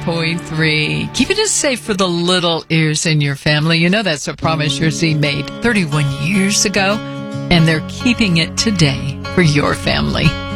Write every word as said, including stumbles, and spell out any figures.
point three. Keeping it safe for the little ears in your family. You know that's a promise your Z made thirty-one years ago, and they're keeping it today for your family.